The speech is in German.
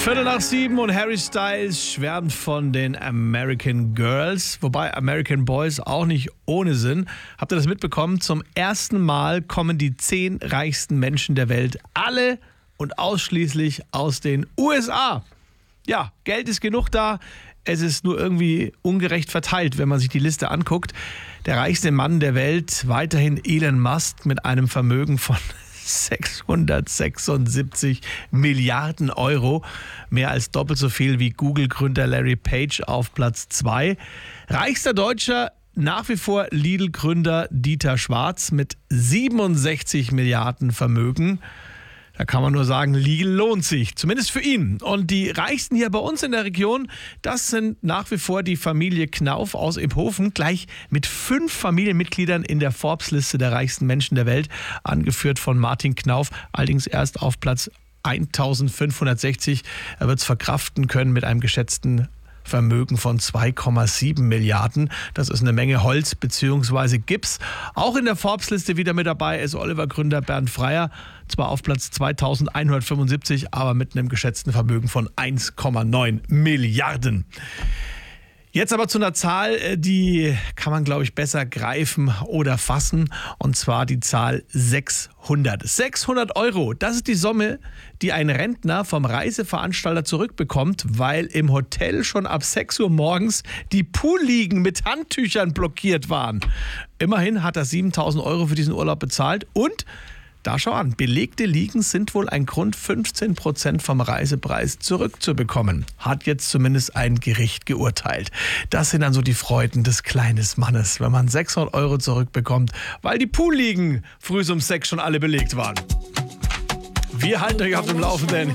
7:15 und Harry Styles schwärmt von den American Girls, wobei American Boys auch nicht ohne sind. Habt ihr das mitbekommen? Zum ersten Mal kommen die 10 reichsten Menschen der Welt alle und ausschließlich aus den USA. Ja, Geld ist genug da. Es ist nur irgendwie ungerecht verteilt, wenn man sich die Liste anguckt. Der reichste Mann der Welt, weiterhin Elon Musk mit einem Vermögen von 676 Milliarden Euro, mehr als doppelt so viel wie Google-Gründer Larry Page auf Platz 2. Reichster Deutscher nach wie vor Lidl-Gründer Dieter Schwarz mit 67 Milliarden Vermögen. Da kann man nur sagen, Lidl lohnt sich, zumindest für ihn. Und die Reichsten hier bei uns in der Region, das sind nach wie vor die Familie Knauf aus Iphofen, gleich mit 5 Familienmitgliedern in der Forbes-Liste der reichsten Menschen der Welt, angeführt von Martin Knauf, allerdings erst auf Platz 1560. Er wird es verkraften können mit einem geschätzten Vermögen von 2,7 Milliarden. Das ist eine Menge Holz bzw. Gips. Auch in der Forbes-Liste wieder mit dabei ist Oliver-Gründer Bernd Freier. Zwar auf Platz 2175, aber mit einem geschätzten Vermögen von 1,9 Milliarden. Jetzt aber zu einer Zahl, die kann man, glaube ich, besser greifen oder fassen. Und zwar die Zahl 600. 600 Euro, das ist die Summe, die ein Rentner vom Reiseveranstalter zurückbekommt, weil im Hotel schon ab 6 Uhr morgens die Poolliegen mit Handtüchern blockiert waren. Immerhin hat er 7.000 Euro für diesen Urlaub bezahlt und da schau an, belegte Liegen sind wohl ein Grund, 15% vom Reisepreis zurückzubekommen. Hat jetzt zumindest ein Gericht geurteilt. Das sind dann so die Freuden des kleinen Mannes, wenn man 600 Euro zurückbekommt, weil die Poolliegen früh um 6 schon alle belegt waren. Wir halten euch auf dem Laufenden.